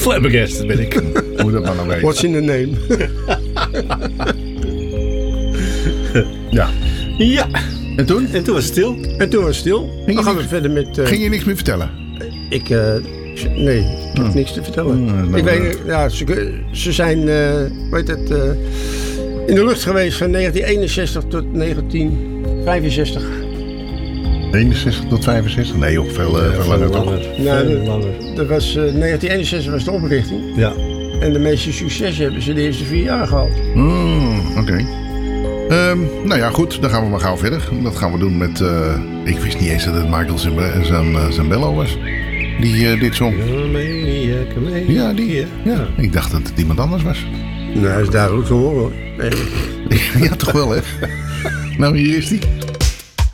Flabbergasted ben ik. Hoe dat maar nou weet. What's in the name? Ja. Ja. En toen? En toen was het stil. En toen was het stil. Dan gaan we verder met... Ging je niks meer vertellen? Ik heb niks te vertellen. Ik weet, ja, ze zijn in de lucht geweest van 1961 tot 1965. 61 tot 65? Nee joh, veel langer toch? Dat was 1961 was de oprichting. Ja. En de meeste succes hebben ze de eerste 4 jaar gehad. Oké. Nou ja, goed. Dan gaan we maar gauw verder. Dat gaan we doen met... ik wist niet eens dat het Michael Zambello was. Die dit zong. Ja, die. Ja. Ik dacht dat het iemand anders was. Nou, dat is duidelijk te horen hoor. Nee. Ja, toch wel hè. Nou, hier is die.